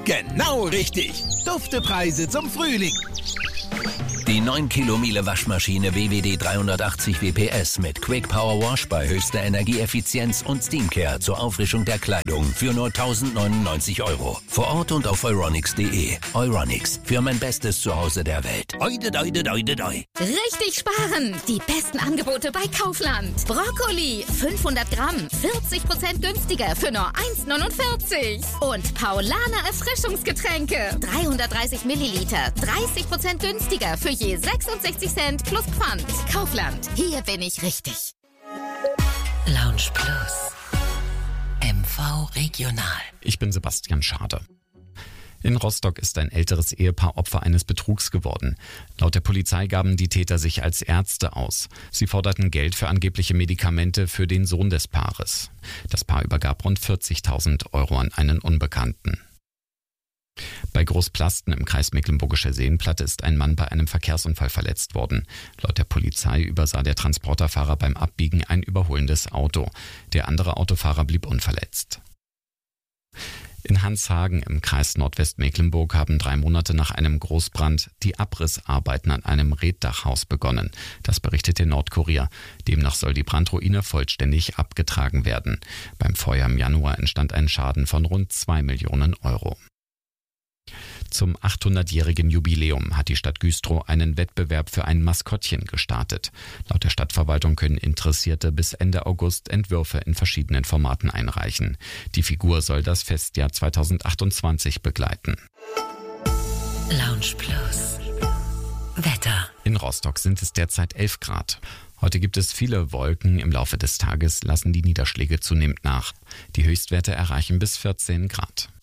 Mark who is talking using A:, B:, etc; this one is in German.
A: Genau richtig. Duftepreise zum Frühling. Die 9 Kilo Miele Waschmaschine WWD 380 WPS mit Quick Power Wash bei höchster Energieeffizienz und Steamcare zur Auffrischung der Kleidung für nur 1.099 €. Vor Ort und auf euronics.de. Euronics, für mein bestes Zuhause der Welt. Oide, oide, oide, oide.
B: Richtig sparen! Die besten Angebote bei Kaufland. Brokkoli, 500 Gramm, 40% günstiger für nur 1,49. Und Paulaner Erfrischungsgetränke, 330 Milliliter, 30% günstiger für je 66 Cent plus Pfand. Kaufland, hier bin ich richtig.
C: Lounge Plus. MV Regional.
D: Ich bin Sebastian Schade. In Rostock ist ein älteres Ehepaar Opfer eines Betrugs geworden. Laut der Polizei gaben die Täter sich als Ärzte aus. Sie forderten Geld für angebliche Medikamente für den Sohn des Paares. Das Paar übergab rund 40.000 € an einen Unbekannten. Bei Großplasten im Kreis Mecklenburgische Seenplatte ist ein Mann bei einem Verkehrsunfall verletzt worden. Laut der Polizei übersah der Transporterfahrer beim Abbiegen ein überholendes Auto. Der andere Autofahrer blieb unverletzt. In Hanshagen im Kreis Nordwestmecklenburg haben 3 Monate nach einem Großbrand die Abrissarbeiten an einem Reetdachhaus begonnen. Das berichtet der Nordkurier. Demnach soll die Brandruine vollständig abgetragen werden. Beim Feuer im Januar entstand ein Schaden von rund 2 Millionen €. Zum 800-jährigen Jubiläum hat die Stadt Güstrow einen Wettbewerb für ein Maskottchen gestartet. Laut der Stadtverwaltung können Interessierte bis Ende August Entwürfe in verschiedenen Formaten einreichen. Die Figur soll das Festjahr 2028 begleiten.
C: Lounge Plus. Wetter.
D: In Rostock sind es derzeit 11 Grad. Heute gibt es viele Wolken. Im Laufe des Tages lassen die Niederschläge zunehmend nach. Die Höchstwerte erreichen bis 14 Grad.